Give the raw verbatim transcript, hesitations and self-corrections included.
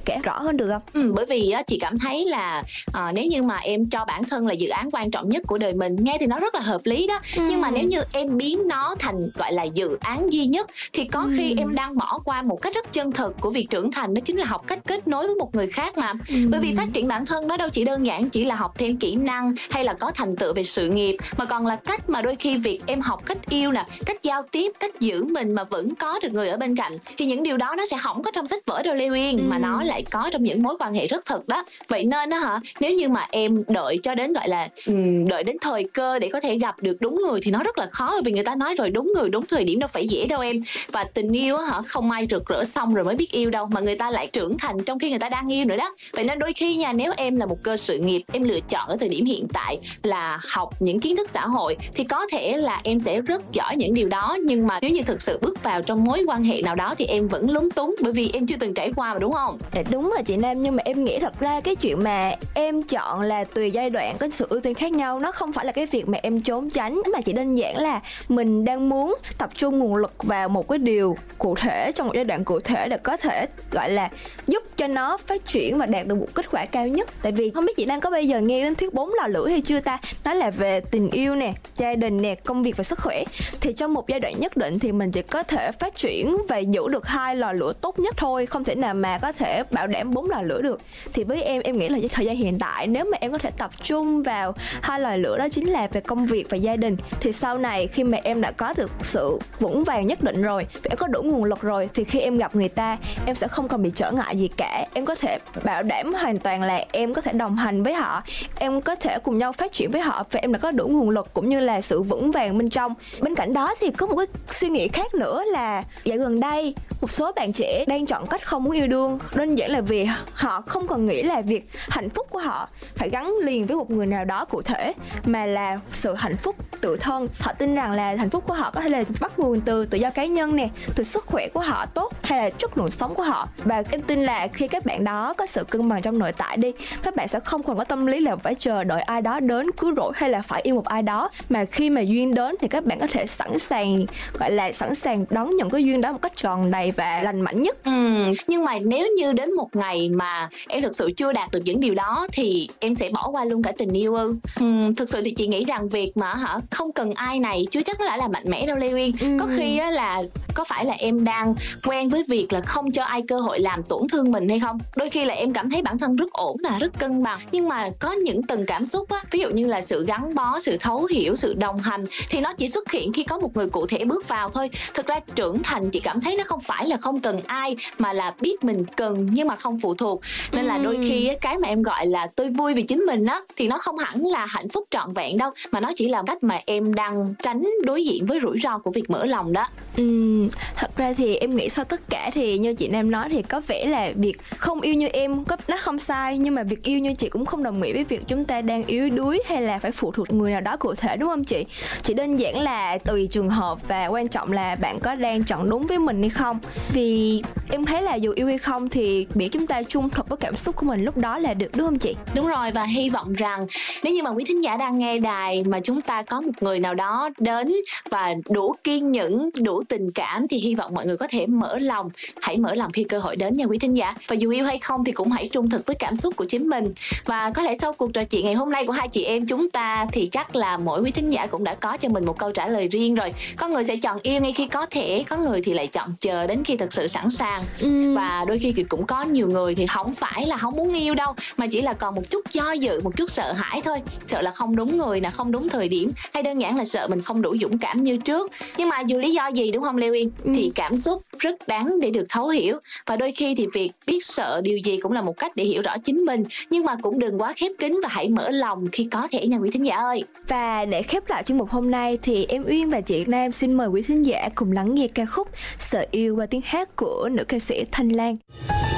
kể rõ hơn được không? Ừ, bởi vì á, chị cảm thấy là à, nếu như mà em cho bản thân là dự án quan trọng nhất của đời mình, nghe thì nó rất là hợp lý đó. Ừ. Nhưng mà nếu như em biến nó thành gọi là dự án duy nhất thì có ừ. khi em đang bỏ qua một cách rất chân thực của việc trưởng thành, đó chính là học cách kết nối với một người khác mà. Ừ. Bởi vì phát triển bản thân nó đâu chỉ đơn giản chỉ là học thêm kỹ năng hay là có thành tựu về sự nghiệp, mà còn là cách mà đôi khi việc em học cách yêu nè, cách giao tiếp, cách giữ mình mà vẫn có được người ở bên cạnh, thì những điều đó nó sẽ không có trong sách vở đâu Lê Uyên, ừ. mà nó lại có trong những mối quan hệ rất thực đó. Vậy nên đó hả, nếu như mà em đợi cho đến gọi là um, đợi đến thời cơ để có thể gặp được đúng người thì nó rất là khó, vì người ta nói rồi, đúng người đúng thời điểm đâu phải dễ đâu em. Và tình yêu hả, không ai rực rỡ xong rồi mới biết yêu đâu, mà người ta lại trưởng thành trong khi người ta đang yêu nữa đó. Vậy nên đôi khi nha, nếu em là một cơ sự nghiệp, em lựa chọn ở thời điểm hiện tại là học những kiến thức xã hội thì có thể là em sẽ rất giỏi những điều đó, nhưng mà nếu như thực sự bước vào trong mối quan hệ nào đó thì em vẫn lúng túng, bởi vì em chưa từng trải qua mà, đúng không? Dạ, đúng rồi chị Nam, nhưng mà em nghĩ thật ra cái chuyện mà em chọn là tùy giai đoạn có sự ưu tiên khác nhau, nó không phải là cái việc mà em trốn tránh, mà chỉ đơn giản là mình đang muốn tập trung nguồn lực vào một cái điều cụ thể trong một giai đoạn cụ thể để có thể gọi là giúp cho nó phát triển và đạt được một kết quả cao nhất. Tại vì không biết chị Nam có bao giờ nghe đến thuyết bốn lò lửa hay chưa ta? Nó là về tình yêu nè, gia đình nè, công việc và sức khỏe. Thì trong một giai đoạn nhất định thì mình chỉ có thể phát triển và giữ được hai lò lửa tốt nhất thôi, không thể nào mà có thể bảo đảm bốn lò lửa được. Thì với em em nghĩ là cái thời gian hiện tại, nếu mà em có thể tập trung vào hai lò lửa đó chính là về công việc và gia đình, thì sau này khi mà em đã có được sự vững vàng nhất định rồi, và em có đủ nguồn lực rồi, thì khi em gặp người ta em sẽ không còn bị trở ngại gì cả. Em có thể bảo đảm hoàn toàn là em có thể đồng hành với họ, em có thể cùng nhau phát triển với họ, và em đã có đủ nguồn lực cũng như là sự vững vàng bên trong. Bên cạnh đó thì có một cái suy nghĩ khác nữa là dạo gần đây một số bạn trẻ đang chọn cách không muốn yêu đương, đơn giản là vì họ không còn nghĩ là việc hạnh phúc của họ phải gắn liền với một người nào đó cụ thể, mà là sự hạnh phúc tự thân. Họ tin rằng là hạnh phúc của họ có thể là bắt nguồn từ tự do cá nhân nè, từ sức khỏe của họ tốt, hay là chất lượng sống của họ. Và em tin là khi các bạn đó có sự cân bằng trong nội tại đi, các bạn sẽ không còn có tâm lý là phải chờ đợi ai đó đến cứu rỗi hay là phải yêu một ai đó, mà khi mà duyên đến thì các bạn có thể sẵn sàng gọi là sẵn sàng đón nhận cái duyên đó một cách tròn đầy và lành mạnh nhất. Ừ, nhưng mà nếu như đến một ngày mà em thực sự chưa đạt được những điều đó thì em sẽ bỏ qua luôn cả tình yêu ư? Ừ, thực sự thì chị nghĩ rằng việc mà hả không cần ai này chưa chắc nó đã là mạnh mẽ đâu Lê Uyên. Ừ. Có khi á là có phải là em đang quen với việc là không cho ai cơ hội làm tổn thương mình hay không? Đôi khi là em cảm thấy bản thân rất ổn là rất cân bằng, nhưng mà có những tầng cảm xúc á, ví dụ như là sự gắn bó, sự thấu hiểu, sự đồng hành thì nó chỉ xuất hiện khi có một người cụ thể bước vào thôi. Thực ra trưởng thành chị cảm thấy nó không phải là không cần ai, mà là biết mình cần nhưng mà không phụ thuộc. Nên là đôi khi á, cái mà em gọi là tôi vui vì chính mình á thì nó không hẳn là hạnh phúc trọn vẹn đâu, mà nó chỉ là cách mà em đang tránh đối diện với rủi ro của việc mở lòng đó. Uhm, thật ra thì em nghĩ sau tất cả thì như chị Nam nói thì có vẻ là việc không yêu như em có nó không sai, nhưng mà việc yêu như chị cũng không đồng nghĩa với việc chúng ta đang yếu đuối hay là phải phụ thuộc người nào đó cụ thể, đúng không chị? Chỉ đơn giản là tùy trường hợp, và quan trọng là bạn có đang chọn đúng với mình hay không. Vì em thấy là dù yêu hay không thì miễn chúng ta trung thực với cảm xúc của mình lúc đó là được, đúng không chị? Đúng rồi, và hy vọng rằng nếu như mà quý thính giả đang nghe đài mà chúng ta có một người nào đó đến và đủ kiên nhẫn, đủ tình cảm thì hy vọng mọi người có thể mở lòng. Hãy mở lòng khi cơ hội đến nha quý thính giả. Và dù yêu hay không thì cũng hãy trung thực với cảm xúc của chính mình. Và có lẽ sau cuộc trò chuyện ngày hôm nay của hai chị em chúng ta thì chắc là mỗi quý thính giả cũng đã có cho mình một câu trả lời riêng rồi. Có người sẽ chọn yêu ngay khi có thể, có người thì lại chọn chờ đến khi thật sự sẵn sàng. Ừ. Và đôi khi thì cũng có nhiều người thì không phải là không muốn yêu đâu, mà chỉ là còn một chút do dự, một chút sợ hãi thôi. Sợ là không đúng người nè, không đúng thời điểm, hay đơn giản là sợ mình không đủ dũng cảm như trước. Nhưng mà dù lý do gì, đúng không Lê Uyên? Ừ. Thì cảm xúc rất đáng để được thấu hiểu. Và đôi khi thì việc biết sợ điều gì cũng là một cách để hiểu rõ chính mình. Nhưng mà cũng đừng quá khép kín và hãy mở lòng khi có thể nha quý thính giả ơi. Và để khép lại chương mục hôm nay thì em Uyên và chị Nam xin mời quý thính giả cùng lắng nghe ca khúc Sợ Yêu qua tiếng hát của nữ ca sĩ Thanh Lan.